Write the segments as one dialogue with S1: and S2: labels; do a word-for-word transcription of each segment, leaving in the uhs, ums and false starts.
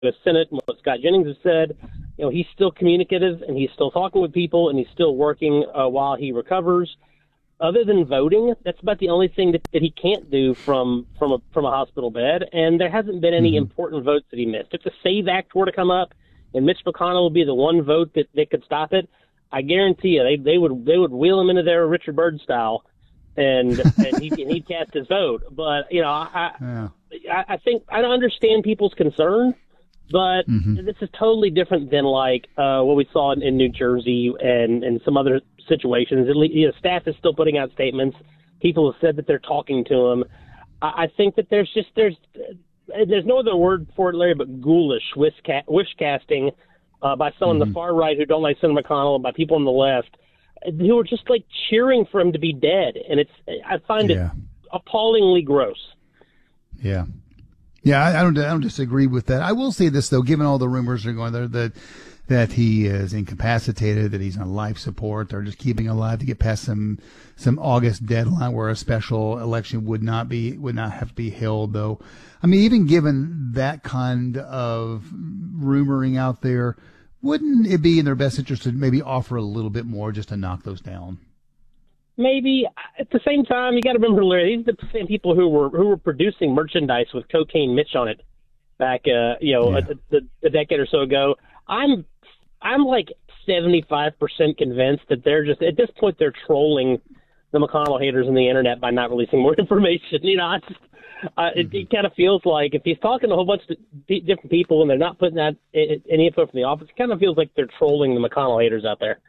S1: the Senate and what Scott Jennings has said, you know, he's still communicative and he's still talking with people and he's still working uh, while he recovers. Other than voting, that's about the only thing that, that he can't do from from a from a hospital bed. And there hasn't been any mm-hmm. important votes that he missed. If the SAVE Act were to come up and Mitch McConnell would be the one vote that, that could stop it, I guarantee you they they would they would wheel him into their Richard Byrd style, and and he and he'd cast his vote. But you know, I yeah. I, I think I don't understand people's concern. But mm-hmm. this is totally different than like uh, what we saw in, in New Jersey and, and some other situations. At least, you know, staff is still putting out statements. People have said that they're talking to him. I, I think that there's just there's there's no other word for it, Larry, but ghoulish wish, ca- wish casting uh, by some mm-hmm. on the far right who don't like Senator McConnell, and by people on the left who are just like cheering for him to be dead. And it's I find yeah. it appallingly gross.
S2: Yeah. Yeah, I, I don't. I don't disagree with that. I will say this though, given all the rumors that are going there that that he is incapacitated, that he's on life support, they're just keeping him alive to get past some some August deadline where a special election would not be would not have to be held. Though, I mean, even given that kind of rumoring out there, wouldn't it be in their best interest to maybe offer a little bit more just to knock those down?
S1: Maybe. At the same time, you got to remember, Larry, these are the same people who were who were producing merchandise with Cocaine Mitch on it back, uh, you know, yeah. a, a, a decade or so ago. I'm I'm like seventy-five percent convinced that they're just at this point they're trolling the McConnell haters on the internet by not releasing more information. You know, I just, uh, mm-hmm. it, it kind of feels like if he's talking to a whole bunch of different people and they're not putting out any info from the office, it kind of feels like they're trolling the McConnell haters out there.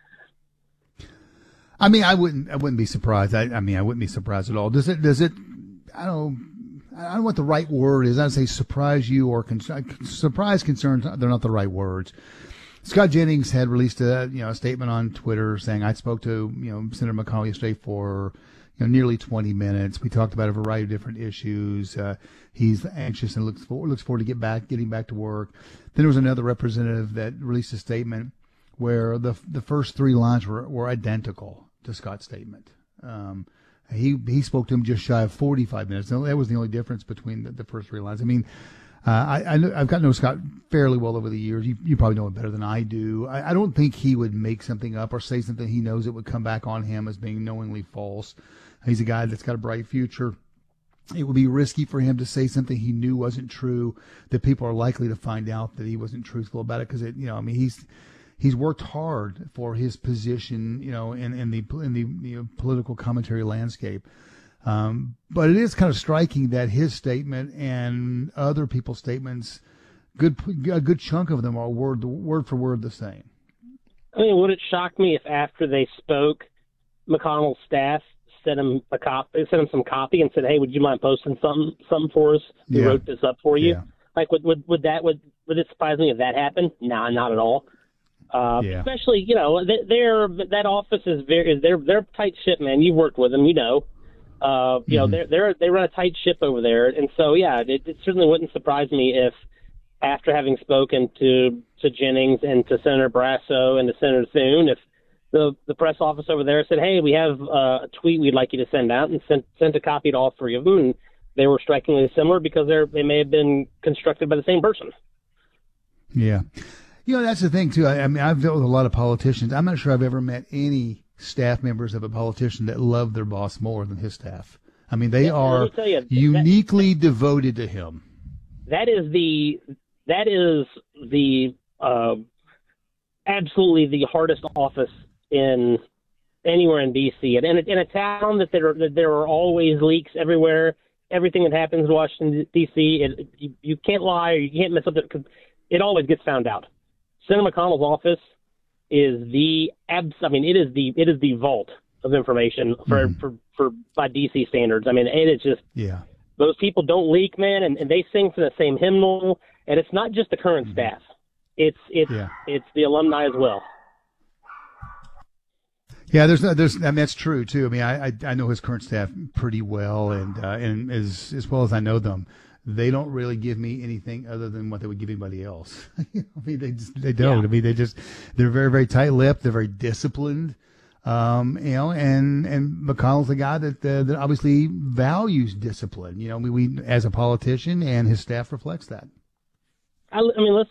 S2: I mean, I wouldn't. I wouldn't be surprised. I, I mean, I wouldn't be surprised at all. Does it? Does it? I don't. I don't know what the right word is. I'd say surprise you or con- surprise concerns. They're not the right words. Scott Jennings had released a you know a statement on Twitter saying I spoke to you know Senator McConnell yesterday for you know nearly twenty minutes. We talked about a variety of different issues. Uh, he's anxious and looks forward looks forward to get back getting back to work. Then there was another representative that released a statement where the the first three lines were, were identical to Scott's statement. Um, he he spoke to him just shy of forty-five minutes. That was the only difference between the, the first three lines. I mean, uh, I, I know, I've gotten to know Scott fairly well over the years. You, you probably know him better than I do. I, I don't think he would make something up or say something he knows it would come back on him as being knowingly false. He's a guy that's got a bright future. It would be risky for him to say something he knew wasn't true, that people are likely to find out that he wasn't truthful about it. Because, you know, I mean, he's He's worked hard for his position, you know, in, in the in the you know, political commentary landscape. Um, but it is kind of striking that his statement and other people's statements, good a good chunk of them are word word for word the same.
S1: I mean, would it shock me if after they spoke, McConnell's staff sent him a copy, sent him some copy, and said, "Hey, would you mind posting something something for us? We yeah. wrote this up for you." Yeah. Like, would would would that would would it surprise me if that happened? Nah, not at all. Uh, yeah. Especially, you know, they're, that office is very, they're, they're a tight ship, man. You've worked with them, you know. Uh, you mm-hmm. know, they're, they're, they run a tight ship over there. And so, yeah, it, it certainly wouldn't surprise me if after having spoken to, to Jennings and to Senator Brasso and to Senator Thune, if the, the press office over there said, hey, we have uh, a tweet we'd like you to send out, and sent, sent a copy to all three of them. And they were strikingly similar because they're, they may have been constructed by the same person.
S2: Yeah. You know, that's the thing, too. I, I mean, I've dealt with a lot of politicians. I'm not sure I've ever met any staff members of a politician that love their boss more than his staff. I mean, they yeah, are you, uniquely that, devoted to him.
S1: That is the that is the uh, absolutely the hardest office in anywhere in D C. And in a, in a town that there that there are always leaks everywhere. Everything that happens in Washington D C, it, you, you can't lie or you can't mess up it because it always gets found out. Senator McConnell's office is the abs. I mean, it is the it is the vault of information for mm-hmm. for, for by D C standards. I mean, it is just
S2: yeah.
S1: Those people don't leak, man, and, and they sing from the same hymnal. And it's not just the current mm-hmm. staff; it's it's yeah. it's the alumni as well.
S2: Yeah, there's there's I mean that's true too. I mean, I I, I know his current staff pretty well, and uh, and as as well as I know them. They don't really give me anything other than what they would give anybody else. I mean, they just, they don't. Yeah. I mean, they just, they're very, very tight-lipped. They're very disciplined. Um, you know, and, and McConnell's a guy that, uh, that obviously values discipline. You know, we, we, as a politician, and his staff reflects that.
S1: I, I mean, let's